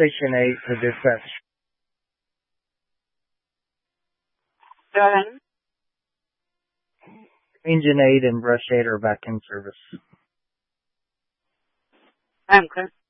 Station 8 to dispatch. Go ahead. Engine 8 and Brush 8 are back in service. I'm clear.